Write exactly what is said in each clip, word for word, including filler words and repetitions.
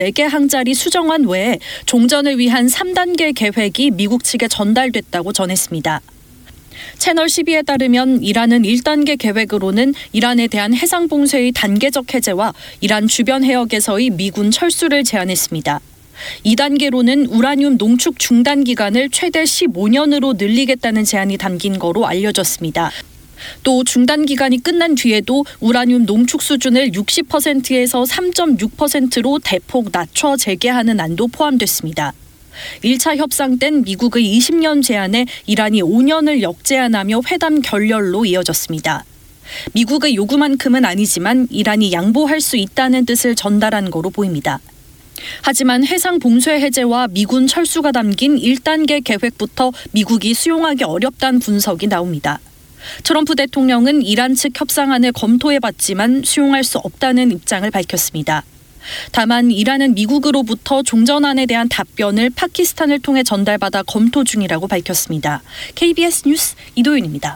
네 개 항자리 수정안 외에 종전을 위한 삼 단계 계획이 미국 측에 전달됐다고 전했습니다. 채널 십이에 따르면 이란은 일 단계 계획으로는 이란에 대한 해상 봉쇄의 단계적 해제와 이란 주변 해역에서의 미군 철수를 제안했습니다. 이 단계로는 우라늄 농축 중단 기간을 최대 십오 년으로 늘리겠다는 제안이 담긴 거로 알려졌습니다. 또 중단 기간이 끝난 뒤에도 우라늄 농축 수준을 육십 퍼센트에서 삼 점 육 퍼센트로 대폭 낮춰 재개하는 안도 포함됐습니다. 일 차 협상 땐 미국의 이십 년 제안에 이란이 오 년을 역제안하며 회담 결렬로 이어졌습니다. 미국의 요구만큼은 아니지만 이란이 양보할 수 있다는 뜻을 전달한 거로 보입니다. 하지만 해상 봉쇄 해제와 미군 철수가 담긴 일 단계 계획부터 미국이 수용하기 어렵다는 분석이 나옵니다. 트럼프 대통령은 이란 측 협상안을 검토해봤지만 수용할 수 없다는 입장을 밝혔습니다. 다만 이란은 미국으로부터 종전안에 대한 답변을 파키스탄을 통해 전달받아 검토 중이라고 밝혔습니다. 케이비에스 뉴스 이도윤입니다.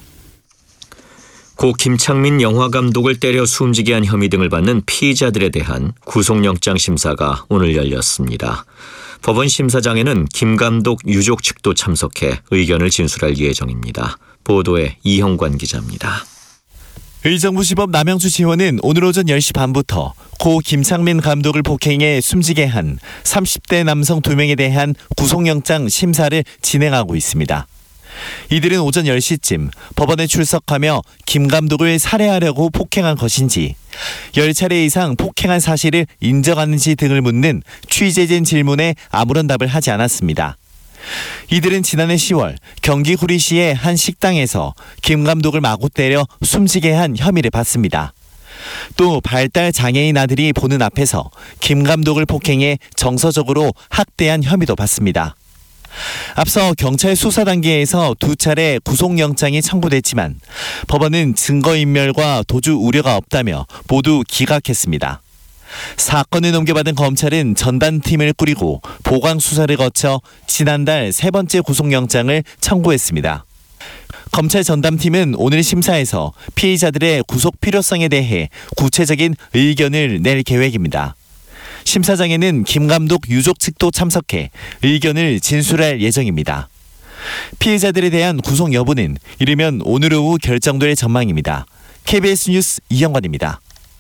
고 김창민 영화감독을 때려 숨지게 한 혐의 등을 받는 피의자들에 대한 구속영장 심사가 오늘 열렸습니다. 법원 심사장에는 김 감독 유족 측도 참석해 의견을 진술할 예정입니다. 보도에 이형관 기자입니다. 의정부지법 남양주지원은 오늘 오전 열 시 반부터 고 김창민 감독을 폭행해 숨지게 한 삼십 대 남성 두 명에 대한 구속영장 심사를 진행하고 있습니다. 이들은 오전 열 시쯤 법원에 출석하며 김 감독을 살해하려고 폭행한 것인지, 열 차례 이상 폭행한 사실을 인정하는지 등을 묻는 취재진 질문에 아무런 답을 하지 않았습니다. 이들은 지난해 시월 경기 구리시의 한 식당에서 김 감독을 마구 때려 숨지게 한 혐의를 받습니다. 또 발달 장애인 아들이 보는 앞에서 김 감독을 폭행해 정서적으로 학대한 혐의도 받습니다. 앞서 경찰 수사 단계에서 두 차례 구속영장이 청구됐지만 법원은 증거인멸과 도주 우려가 없다며 모두 기각했습니다. 사건을 넘겨받은 검찰은 전담팀을 꾸리고 보강 수사를 거쳐 지난달 세 번째 구속영장을 청구했습니다. 검찰 전담팀은 오늘 심사에서 피의자들의 구속 필요성에 대해 구체적인 의견을 낼 계획입니다. 심사장에는 김 감독 유족 측도 참석해 의견을 진술할 예정입니다. 피의자들에 대한 구속 여부는 이르면 오늘 오후 결정될 전망입니다. 케이비에스 뉴스 이형관입니다.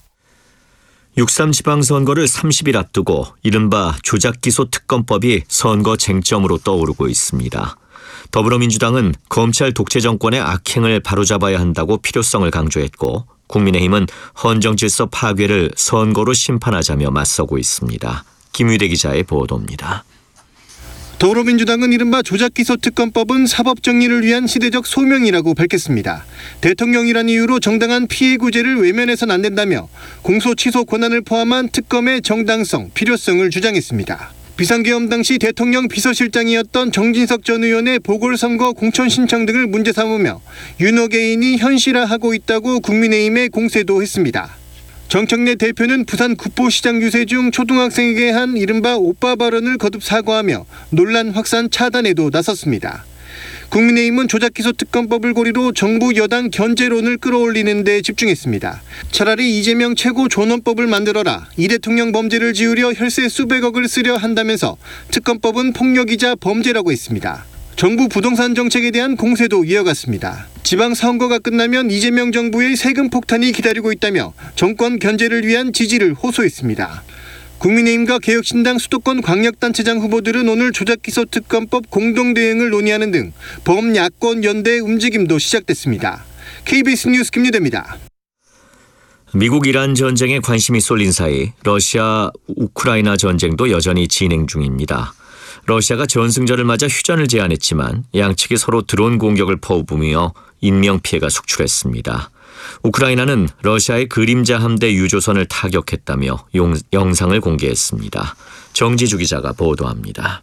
육삼 지방선거를 삼십 일 앞두고 이른바 조작기소 특검법이 선거 쟁점으로 떠오르고 있습니다. 더불어민주당은 검찰 독재 정권의 악행을 바로잡아야 한다고 필요성을 강조했고, 국민의힘은 헌정질서 파괴를 선거로 심판하자며 맞서고 있습니다. 김유대 기자의 보도입니다. 더불어민주당은 이른바 조작기소 특검법은 사법정의를 위한 시대적 소명이라고 밝혔습니다. 대통령이란 이유로 정당한 피해 구제를 외면해서는 안 된다며 공소 취소 권한을 포함한 특검의 정당성, 필요성을 주장했습니다. 비상계엄 당시 대통령 비서실장이었던 정진석 전 의원의 보궐선거 공천 신청 등을 문제 삼으며 윤호개인이 현실화하고 있다고 국민의힘에 공세도 했습니다. 정청래 대표는 부산 구포시장 유세 중 초등학생에게 한 이른바 오빠 발언을 거듭 사과하며 논란 확산 차단에도 나섰습니다. 국민의힘은 조작기소 특검법을 고리로 정부 여당 견제론을 끌어올리는 데 집중했습니다. 차라리 이재명 최고 존엄법을 만들어라, 이 대통령 범죄를 지우려 혈세 수백억을 쓰려 한다면서 특검법은 폭력이자 범죄라고 했습니다. 정부 부동산 정책에 대한 공세도 이어갔습니다. 지방선거가 끝나면 이재명 정부의 세금 폭탄이 기다리고 있다며 정권 견제를 위한 지지를 호소했습니다. 국민의힘과 개혁신당 수도권 광역단체장 후보들은 오늘 조작기소 특검법 공동대응을 논의하는 등 범야권 연대 움직임도 시작됐습니다. 케이비에스 뉴스 김유대입니다. 미국 이란 전쟁에 관심이 쏠린 사이 러시아 우크라이나 전쟁도 여전히 진행 중입니다. 러시아가 전승절을 맞아 휴전을 제안했지만 양측이 서로 드론 공격을 퍼부으며 인명피해가 속출했습니다. 우크라이나는 러시아의 그림자 함대 유조선을 타격했다며 용, 영상을 공개했습니다. 정지주 기자가 보도합니다.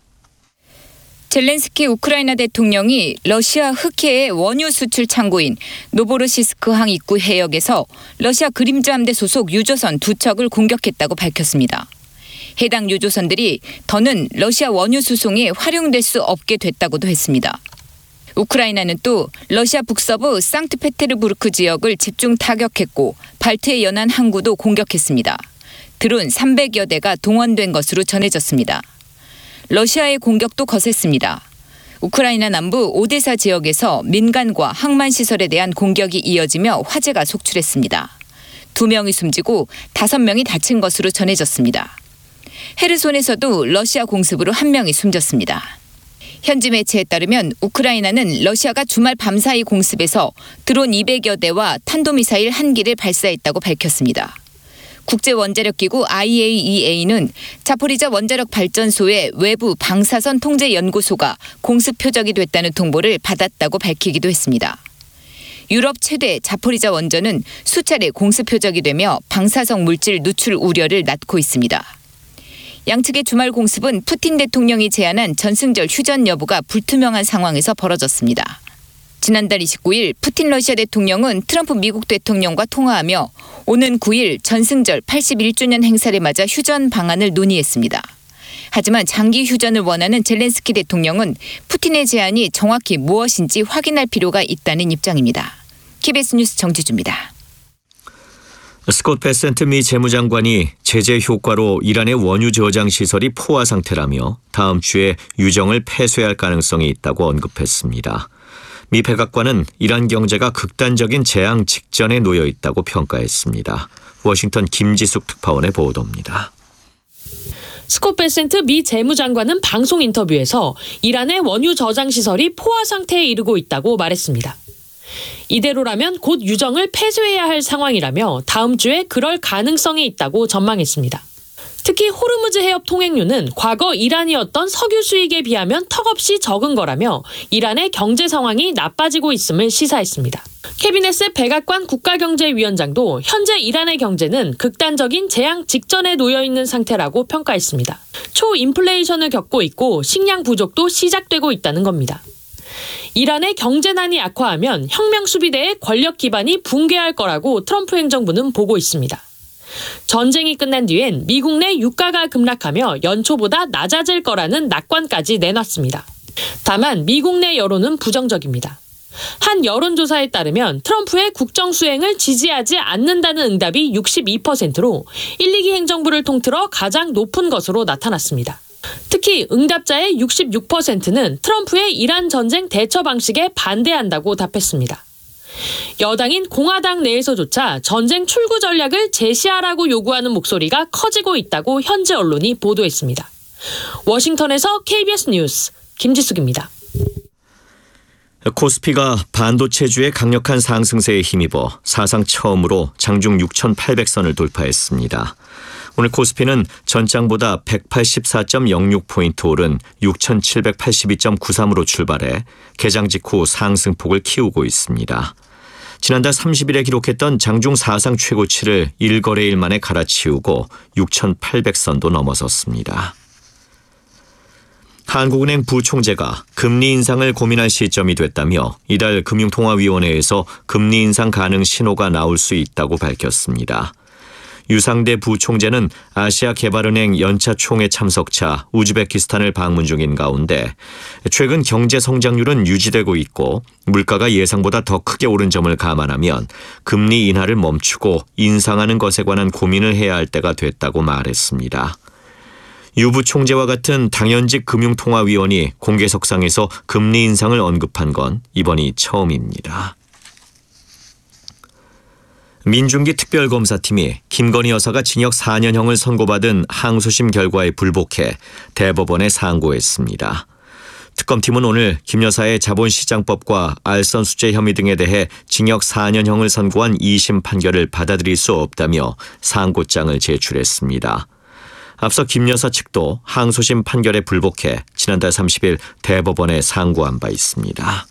젤렌스키 우크라이나 대통령이 러시아 흑해의 원유 수출 창고인 노보로시스크항 입구 해역에서 러시아 그림자 함대 소속 유조선 두 척을 공격했다고 밝혔습니다. 해당 유조선들이 더는 러시아 원유 수송에 활용될 수 없게 됐다고도 했습니다. 우크라이나는 또 러시아 북서부 상트페테르부르크 지역을 집중 타격했고 발트해 연안 항구도 공격했습니다. 드론 삼백여 대가 동원된 것으로 전해졌습니다. 러시아의 공격도 거셌습니다. 우크라이나 남부 오데사 지역에서 민간과 항만 시설에 대한 공격이 이어지며 화재가 속출했습니다. 두 명이 숨지고 다섯 명이 다친 것으로 전해졌습니다. 헤르손에서도 러시아 공습으로 한 명이 숨졌습니다. 현지 매체에 따르면 우크라이나는 러시아가 주말 밤사이 공습에서 드론 이백여 대와 탄도미사일 한 기를 발사했다고 밝혔습니다. 국제원자력기구 아이에이이에이는 자포리자 원자력 발전소의 외부 방사선 통제 연구소가 공습 표적이 됐다는 통보를 받았다고 밝히기도 했습니다. 유럽 최대 자포리자 원전은 수차례 공습 표적이 되며 방사성 물질 누출 우려를 낳고 있습니다. 양측의 주말 공습은 푸틴 대통령이 제안한 전승절 휴전 여부가 불투명한 상황에서 벌어졌습니다. 지난달 이십구일 푸틴 러시아 대통령은 트럼프 미국 대통령과 통화하며 오는 구일 전승절 팔십일 주년 행사를 맞아 휴전 방안을 논의했습니다. 하지만 장기 휴전을 원하는 젤렌스키 대통령은 푸틴의 제안이 정확히 무엇인지 확인할 필요가 있다는 입장입니다. 케이비에스 뉴스 정지주입니다. 스콧 베센트 미 재무장관이 제재 효과로 이란의 원유 저장 시설이 포화 상태라며 다음 주에 유정을 폐쇄할 가능성이 있다고 언급했습니다. 미 백악관은 이란 경제가 극단적인 재앙 직전에 놓여 있다고 평가했습니다. 워싱턴 김지숙 특파원의 보도입니다. 스콧 베센트 미 재무장관은 방송 인터뷰에서 이란의 원유 저장 시설이 포화 상태에 이르고 있다고 말했습니다. 이대로라면 곧 유정을 폐쇄해야 할 상황이라며 다음 주에 그럴 가능성이 있다고 전망했습니다. 특히 호르무즈 해협 통행료는 과거 이란이었던 석유 수익에 비하면 턱없이 적은 거라며 이란의 경제 상황이 나빠지고 있음을 시사했습니다. 캐비넷의 백악관 국가경제위원장도 현재 이란의 경제는 극단적인 재앙 직전에 놓여 있는 상태라고 평가했습니다. 초인플레이션을 겪고 있고 식량 부족도 시작되고 있다는 겁니다. 이란의 경제난이 악화하면 혁명 수비대의 권력 기반이 붕괴할 거라고 트럼프 행정부는 보고 있습니다. 전쟁이 끝난 뒤엔 미국 내 유가가 급락하며 연초보다 낮아질 거라는 낙관까지 내놨습니다. 다만 미국 내 여론은 부정적입니다. 한 여론조사에 따르면 트럼프의 국정 수행을 지지하지 않는다는 응답이 육십이 퍼센트로 일, 이기 행정부를 통틀어 가장 높은 것으로 나타났습니다. 특히 응답자의 육십육 퍼센트는 트럼프의 이란 전쟁 대처 방식에 반대한다고 답했습니다. 여당인 공화당 내에서조차 전쟁 출구 전략을 제시하라고 요구하는 목소리가 커지고 있다고 현지 언론이 보도했습니다. 워싱턴에서 케이비에스 뉴스 김지숙입니다. 코스피가 반도체주의 강력한 상승세에 힘입어 사상 처음으로 장중 육천팔백 선을 돌파했습니다. 오늘 코스피는 전장보다 백팔십사 점 영육 포인트 오른 육천칠백팔십이 점 구삼으로 출발해 개장 직후 상승폭을 키우고 있습니다. 지난달 삼십일에 기록했던 장중 사상 최고치를 일 거래일 만에 갈아치우고 육천팔백 선도 넘어섰습니다. 한국은행 부총재가 금리 인상을 고민할 시점이 됐다며 이달 금융통화위원회에서 금리 인상 가능 신호가 나올 수 있다고 밝혔습니다. 유상대 부총재는 아시아개발은행 연차 총회 참석차 우즈베키스탄을 방문 중인 가운데 최근 경제 성장률은 유지되고 있고 물가가 예상보다 더 크게 오른 점을 감안하면 금리 인하를 멈추고 인상하는 것에 관한 고민을 해야 할 때가 됐다고 말했습니다. 유 부총재와 같은 당연직 금융통화위원이 공개석상에서 금리 인상을 언급한 건 이번이 처음입니다. 민중기 특별검사팀이 김건희 여사가 징역 사 년형을 선고받은 항소심 결과에 불복해 대법원에 상고했습니다. 특검팀은 오늘 김 여사의 자본시장법과 알선수재 혐의 등에 대해 징역 사 년형을 선고한 이심 판결을 받아들일 수 없다며 상고장을 제출했습니다. 앞서 김 여사 측도 항소심 판결에 불복해 지난달 삼십일 대법원에 상고한 바 있습니다.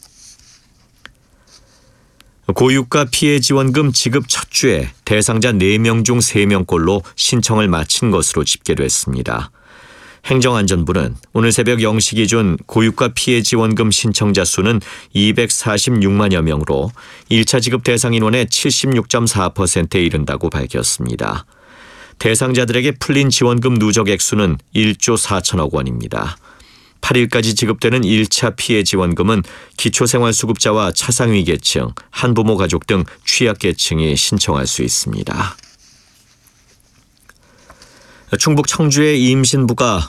고유가 피해 지원금 지급 첫 주에 대상자 네 명 중 세 명꼴로 신청을 마친 것으로 집계됐습니다. 행정안전부는 오늘 새벽 영 시 기준 고유가 피해 지원금 신청자 수는 이백사십육만여 명으로 일 차 지급 대상 인원의 칠십육 점 사 퍼센트에 이른다고 밝혔습니다. 대상자들에게 풀린 지원금 누적 액수는 일조 사천억 원입니다. 팔 일까지 지급되는 일 차 피해 지원금은 기초생활수급자와 차상위계층, 한부모 가족 등 취약계층이 신청할 수 있습니다. 충북 청주의 임신부가